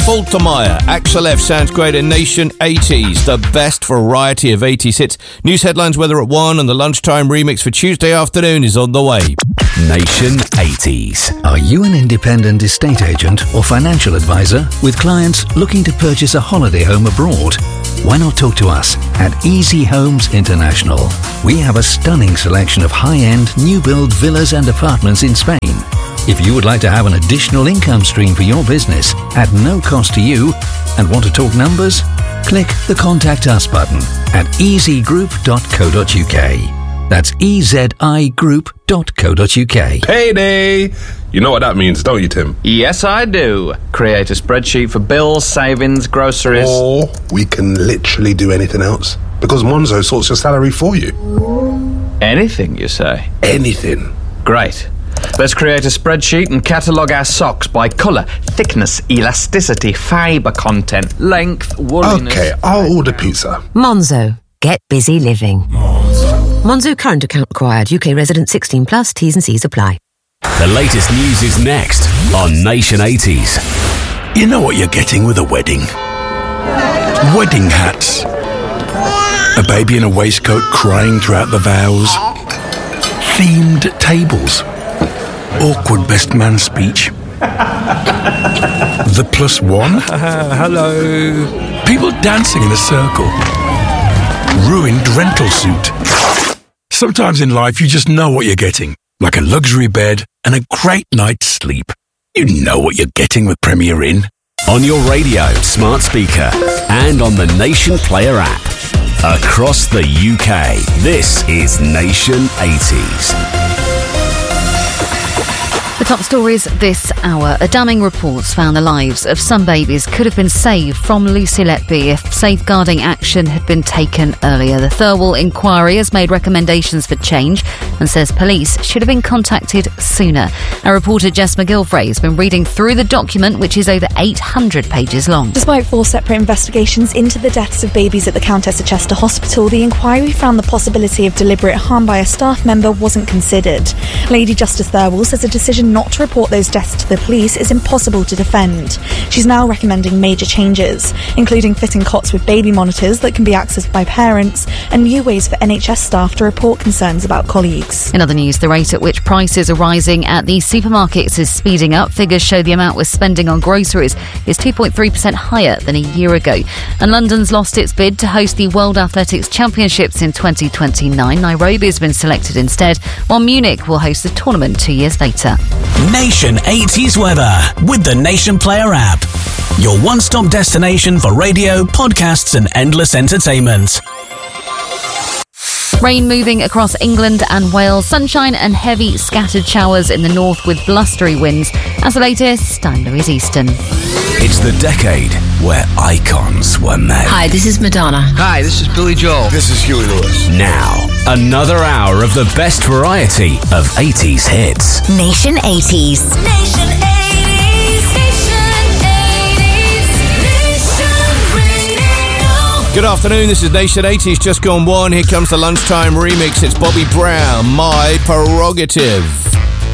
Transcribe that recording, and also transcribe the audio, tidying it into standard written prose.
Faltermeyer, Axel F sounds great in Nation 80s, the best variety of 80s hits. News headlines weather at 1 and the lunchtime remix for Tuesday afternoon is on the way. Nation 80s. Are you an independent estate agent or financial advisor with clients looking to purchase a holiday home abroad? Why not talk to us at Easy Homes International? We have a stunning selection of high-end, new-build villas and apartments in Spain. If you would like to have an additional income stream for your business at no cost to you and want to talk numbers, click the Contact Us button at easygroup.co.uk. That's ezigroup.co.uk. Payday! You know what that means, don't you, Tim? Yes, I do. Create a spreadsheet for bills, savings, groceries. Or we can literally do anything else, because Monzo sorts your salary for you. Anything, you say? Anything. Great. Let's create a spreadsheet and catalogue our socks by colour, thickness, elasticity, fibre content, length, wooliness... Okay, I'll order pizza. Monzo. Get busy living. Monzo current account required. UK resident 16 plus. T's and C's apply. The latest news is next on Nation 80s. You know what you're getting with a wedding? Wedding hats. A baby in a waistcoat crying throughout the vows. Themed tables. Awkward best man speech. The plus one. Hello. People dancing in a circle. Ruined rental suit. Sometimes in life you just know what you're getting. Like a luxury bed and a great night's sleep. You know what you're getting with Premier Inn. On your radio, smart speaker, and on the Nation Player app. Across the UK, this is Nation 80s. The top stories this hour. A damning report found the lives of some babies could have been saved from Lucy Letby if safeguarding action had been taken earlier. The Thirlwall inquiry has made recommendations for change and says police should have been contacted sooner. Our reporter Jess McGilvray has been reading through the document, which is over 800 pages long. Despite 4 separate investigations into the deaths of babies at the Countess of Chester Hospital, the inquiry found the possibility of deliberate harm by a staff member wasn't considered. Lady Justice Thirlwall says a decision not to report those deaths to the police is impossible to defend. She's now recommending major changes, including fitting cots with baby monitors that can be accessed by parents and new ways for NHS staff to report concerns about colleagues. In other news, the rate at which prices are rising at the supermarkets is speeding up. Figures show the amount we're spending on groceries is 2.3% higher than a year ago. And London's lost its bid to host the World Athletics Championships in 2029. Nairobi has been selected instead, while Munich will host the tournament 2 years later. Nation 80s weather with the Nation Player app. Your one-stop destination for radio, podcasts and endless entertainment. Rain moving across England and Wales. Sunshine and heavy scattered showers in the north with blustery winds. As the latest, I'm Louise Easton. It's the decade where icons were made. Hi, this is Madonna. Hi, this is Billy Joel. This is Huey Lewis. Now, another hour of the best variety of 80s hits. Nation 80s. Nation 80s. Good afternoon, this is Nation 80s, just gone 1. Here comes the lunchtime remix. It's Bobby Brown, My Prerogative.